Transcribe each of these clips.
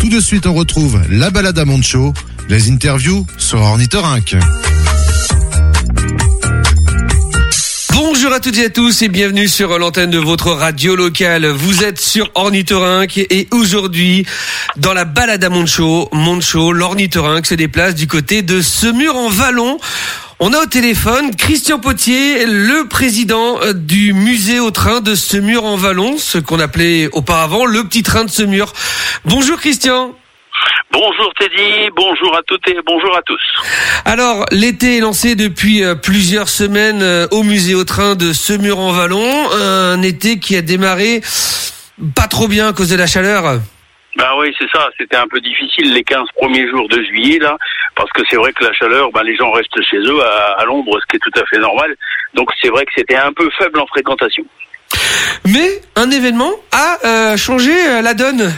tout de suite, on retrouve la balade à Moncho, les interviews sur Ornithorynque. Bonjour à toutes et à tous et bienvenue sur l'antenne de votre radio locale. Vous êtes sur Ornithorynque et aujourd'hui, dans la balade à Moncho, l'Ornithorynque se déplace du côté de Semur-en-Vallon. On a au téléphone Christian Potier, le président du musée au train de Semur-en-Vallon, ce qu'on appelait auparavant le petit train de Semur. Bonjour Christian. Bonjour Teddy, bonjour à toutes et bonjour à tous. Alors, l'été est lancé depuis plusieurs semaines au musée au train de Semur-en-Vallon, un été qui a démarré pas trop bien à cause de la chaleur. Ben oui, c'est ça, c'était un peu difficile les 15 premiers jours de juillet là, parce que c'est vrai que la chaleur, les gens restent chez eux à l'ombre, ce qui est tout à fait normal. Donc c'est vrai que c'était un peu faible en fréquentation. Mais un événement a changé la donne.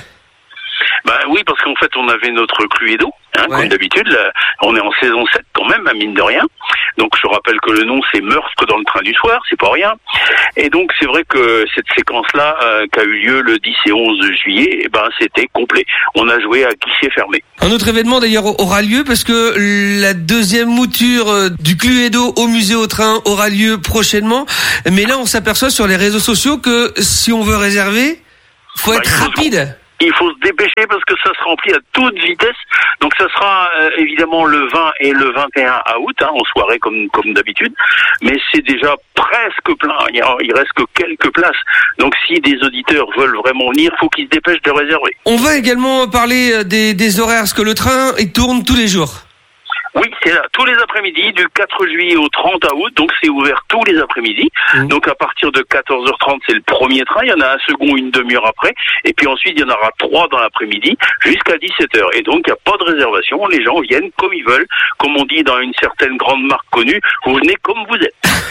Oui, parce qu'en fait, on avait notre Cluedo, comme d'habitude. Là, on est en saison 7 quand même, mine de rien. Donc, je rappelle que le nom, c'est Meurtre dans le train du soir, c'est pas rien. Et donc, c'est vrai que cette séquence-là, qui a eu lieu le 10 et 11 juillet, c'était complet. On a joué à guichet fermé. Un autre événement, d'ailleurs, aura lieu parce que la deuxième mouture du Cluedo au musée au train aura lieu prochainement. Mais là, on s'aperçoit sur les réseaux sociaux que si on veut réserver, faut être rapide. Il faut se dépêcher parce que ça se remplit à toute vitesse. Donc ça sera évidemment le 20 et le 21 août, en soirée comme d'habitude. Mais c'est déjà presque plein. Il reste que quelques places. Donc si des auditeurs veulent vraiment venir, faut qu'ils se dépêchent de réserver. On va également parler des horaires, parce que le train il tourne tous les jours. Oui, c'est là, tous les après-midi, du 4 juillet au 30 août, donc c'est ouvert tous les après-midi. Donc à partir de 14h30, c'est le premier train, il y en a un second une demi-heure après, et puis ensuite il y en aura 3 dans l'après-midi, jusqu'à 17h. Et donc il n'y a pas de réservation, les gens viennent comme ils veulent, comme on dit dans une certaine grande marque connue, vous venez comme vous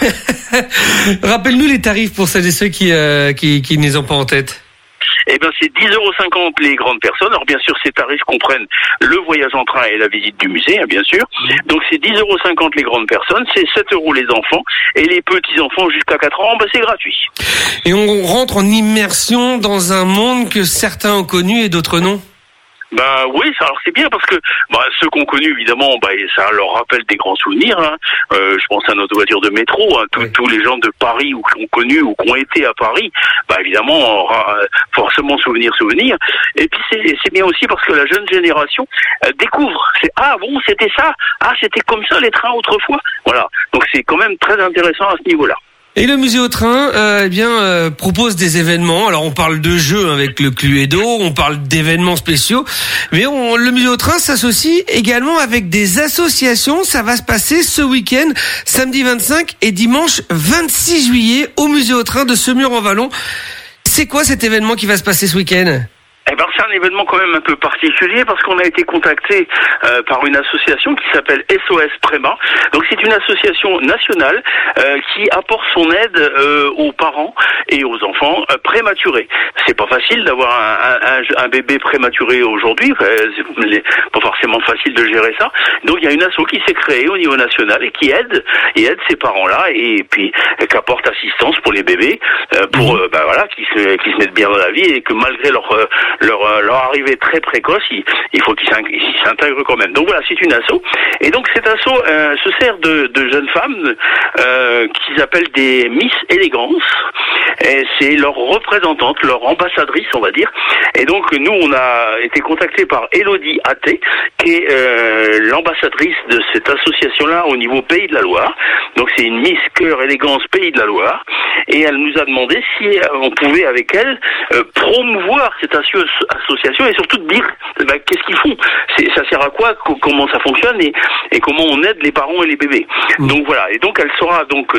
êtes. Rappelle-nous les tarifs pour celles et ceux qui ne les ont pas en tête. C'est 10,50 € les grandes personnes. Alors bien sûr, ces tarifs comprennent le voyage en train et la visite du musée, bien sûr. Donc c'est 10,50 € les grandes personnes, c'est 7 € les enfants, et les petits-enfants jusqu'à 4 ans, c'est gratuit. Et on rentre en immersion dans un monde que certains ont connu et d'autres non. Oui, alors c'est bien parce que ceux qu'on connu évidemment, ça leur rappelle des grands souvenirs. Je pense à notre voiture de métro. Tous les gens de Paris ou qui ont connu ou qui ont été à Paris, évidemment, on aura forcément souvenir. Et puis c'est bien aussi parce que la jeune génération découvre. C'était ça. C'était comme ça les trains autrefois. Voilà. Donc c'est quand même très intéressant à ce niveau-là. Et le musée au train, propose des événements. Alors on parle de jeux avec le Cluedo, on parle d'événements spéciaux, mais le musée au train s'associe également avec des associations. Ça va se passer ce week-end, samedi 25 et dimanche 26 juillet au musée au train de Semur-en-Vallon. C'est quoi cet événement qui va se passer ce week-end ? C'est un événement quand même un peu particulier parce qu'on a été contacté par une association qui s'appelle SOS Préma. Donc c'est une association nationale qui apporte son aide aux parents et aux enfants prématurés. C'est pas facile d'avoir un bébé prématuré aujourd'hui, c'est pas forcément facile de gérer ça. Donc il y a une asso qui s'est créée au niveau national et qui aide ces parents-là et puis qui apporte assistance pour les bébés pour qui se mettent bien dans la vie et que malgré leur arrivée très précoce, il faut qu'ils s'intègrent quand même. Donc voilà, c'est une asso. Et donc cette asso se sert de jeunes femmes qu'ils appellent des Miss Élégance. Et c'est leur représentante, leur ambassadrice, on va dire. Et donc nous, on a été contactés par Elodie Athé, qui est l'ambassadrice de cette association-là au niveau Pays de la Loire. Donc c'est une Miss Cœur Élégance Pays de la Loire. Et elle nous a demandé si on pouvait avec elle promouvoir cette association et surtout de dire qu'est-ce qu'ils font, ça sert à quoi, comment ça fonctionne et comment on aide les parents et les bébés. Donc voilà, et donc elle sera donc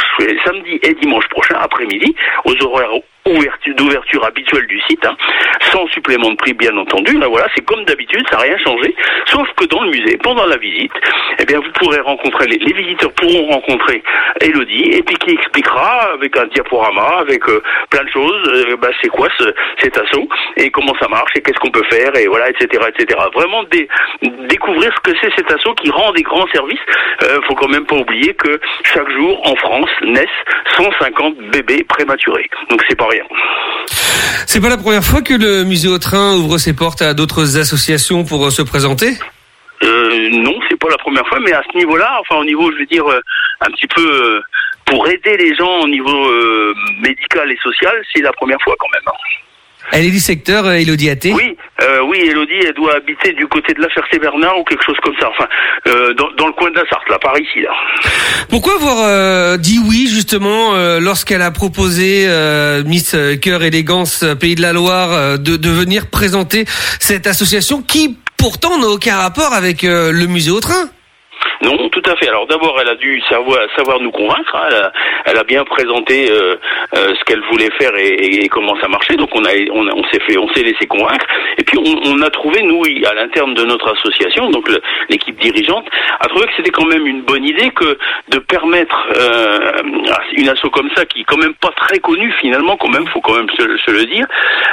samedi et dimanche prochain après-midi aux horaires d'ouverture habituelle du site, sans supplément de prix bien entendu. Là voilà, c'est comme d'habitude, ça n'a rien changé, sauf que dans le musée, pendant la visite, vous pourrez rencontrer, les visiteurs pourront rencontrer Elodie, et puis qui expliquera avec un diaporama, avec plein de choses, c'est quoi cet asso, et comment ça marche, et qu'est-ce qu'on peut faire, et voilà, etc. Vraiment découvrir ce que c'est cet asso qui rend des grands services. Faut quand même pas oublier que chaque jour, en France, naissent 150 bébés prématurés. Donc c'est pas rien. C'est pas la première fois que le musée Autrin ouvre ses portes à d'autres associations pour se présenter ? Non, c'est pas la première fois, mais à ce niveau-là, enfin au niveau, je veux dire, un petit peu pour aider les gens au niveau médical et social, c'est la première fois quand même. Elle est du secteur, Élodie Athée ? Oui, Élodie, elle doit habiter du côté de la Ferté-Bernard ou quelque chose comme ça. Enfin, dans le coin de la Sarthe, là, par ici, là. Pourquoi avoir dit oui, justement, lorsqu'elle a proposé Miss Cœur Élégance Pays de la Loire de venir présenter cette association qui, pourtant, n'a aucun rapport avec le musée Autrin ? Non, tout à fait. Alors d'abord, elle a dû savoir nous convaincre. Hein. Elle a bien présenté ce qu'elle voulait faire et comment ça marchait. Donc on s'est laissé convaincre. Et puis on a trouvé, nous, à l'interne de notre association, donc l'équipe dirigeante, a trouvé que c'était quand même une bonne idée que de permettre à une asso comme ça, qui est quand même pas très connue finalement, quand même, faut quand même se le dire,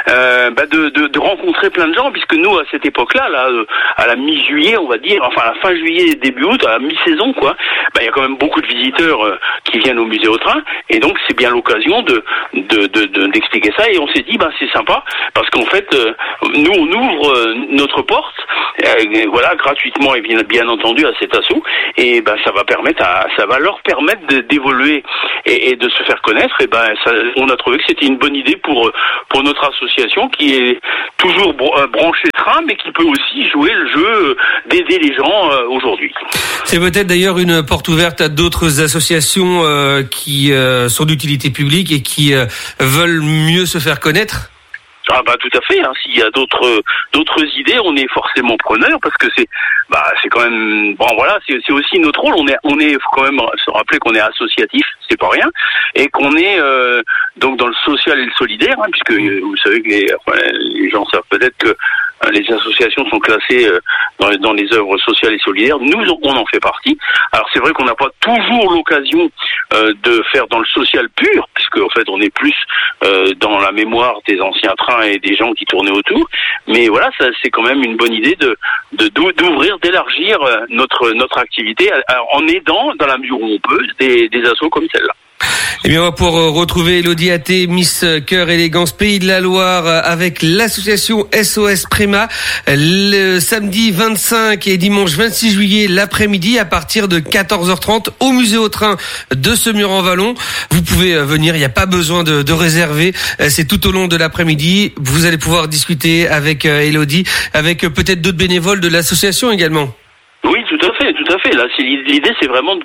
de rencontrer plein de gens, puisque nous, à cette époque-là, là, à la mi-juillet, on va dire, enfin à la fin juillet, début août, à la mi-saison, quoi, il y a quand même beaucoup de visiteurs qui viennent au musée Autrin, et donc c'est bien l'occasion d'expliquer ça. Et on s'est dit, c'est sympa, parce qu'en fait, nous on ouvre notre porte, voilà, gratuitement et bien entendu à cet asso, et ça va leur permettre d'évoluer et de se faire connaître. Et on a trouvé que c'était une bonne idée pour notre association, qui est toujours branchée train, mais qui peut aussi jouer le jeu d'aider les gens aujourd'hui. C'est peut-être d'ailleurs une porte ouverte à d'autres associations qui sont d'utilité publique et qui veulent mieux se faire connaître. Ah tout à fait. Hein. S'il y a d'autres idées, on est forcément preneur, parce que c'est quand même c'est aussi notre rôle. On est quand même se rappeler qu'on est associatif, c'est pas rien, et qu'on est donc dans le social et le solidaire, hein, puisque vous savez que les gens savent peut-être que les associations sont classées dans les œuvres sociales et solidaires. Nous, on en fait partie. Alors c'est vrai qu'on n'a pas toujours l'occasion de faire dans le social pur, puisque en fait on est plus dans la mémoire des anciens trains et des gens qui tournaient autour. Mais voilà, ça c'est quand même une bonne idée d'ouvrir, d'élargir notre activité en aidant, dans la mesure où on peut, des assos comme celle-là. Eh bien, on va pouvoir retrouver Élodie Athée, Miss Cœur Élégance Pays de la Loire, avec l'association SOS Préma, le samedi 25 et dimanche 26 juillet l'après-midi à partir de 14h30 au musée Autrin de Semur-en-Vallon. Vous pouvez venir, il n'y a pas besoin de réserver, c'est tout au long de l'après-midi. Vous allez pouvoir discuter avec Élodie, avec peut-être d'autres bénévoles de l'association également. Oui, tout à fait. Là, l'idée, c'est vraiment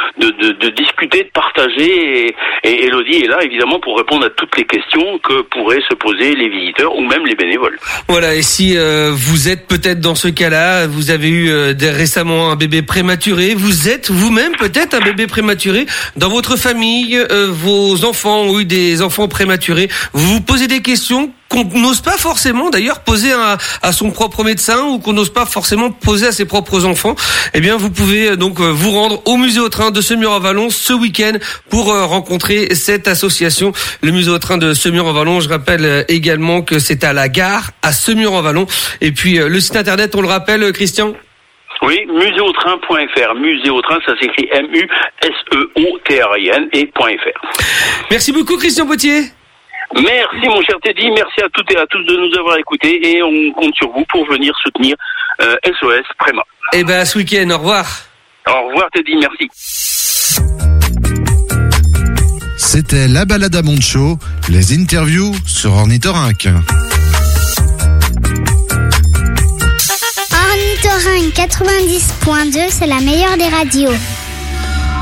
de discuter, de partager, et Élodie est là, évidemment, pour répondre à toutes les questions que pourraient se poser les visiteurs ou même les bénévoles. Voilà, et si vous êtes peut-être dans ce cas-là, vous avez eu récemment un bébé prématuré, vous êtes vous-même peut-être un bébé prématuré, dans votre famille, vos enfants ont eu des enfants prématurés, vous vous posez des questions qu'on n'ose pas forcément d'ailleurs poser à son propre médecin, ou qu'on n'ose pas forcément poser à ses propres enfants, eh bien vous pouvez donc vous rendre au musée Autrin de Semur-en-Vallon ce week-end pour rencontrer cette association, le musée Autrin de Semur-en-Vallon. Je rappelle également que c'est à la gare à Semur-en-Vallon, et puis le site internet, on le rappelle, Christian? Oui, muséautrin.fr. Musée Autrin, ça s'écrit MUSEOTRIN et .fr. Merci beaucoup, Christian Potier. Merci mon cher Teddy, merci à toutes et à tous de nous avoir écoutés, et on compte sur vous pour venir soutenir SOS Préma. Eh ben, ce week-end, au revoir. Au revoir Teddy, merci. C'était la balade à Montsho, les interviews sur Ornithorynque. Ornithorynque 90.2, c'est la meilleure des radios.